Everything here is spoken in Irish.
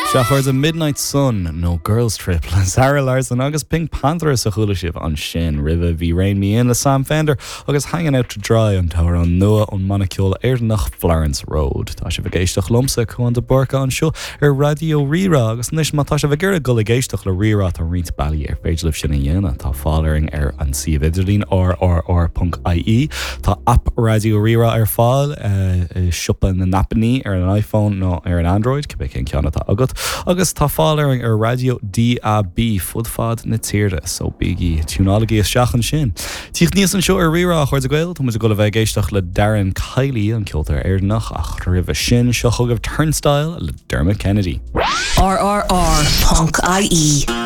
Seachar a Midnight Sun, No Girls Trip, Sarah Larson agus Pink Panther sa chuúlaisih an sin ribh bhí rain me in le Sam Fender agus hanging out to dry an tower an nua an Monaceol nach Florence Road. Tá sé bhgéisteach lomsa chuan de burca an seo Radio Rira agus níos má tá sé bhgéir go géisteach le Rira tá Rint Bally féidirlih sin na dhéana tá fáiling an si idirlín rrr.ie Tá app Radio Rira fáil siúpa na napaní an iPhone nó an Android cibé cin ceanna tá agat agus tá fáiling Radio DAB fud fad na tíirde so bíí túnálaí is seachan sin. Tíoch níos an seo Rira chuir a ghail, tá mu go le bheith géisteach le Darren Kiley an ciltar nach ach ribh sin seo chugah Turnstile le Dermot Kennedy. RRR.ie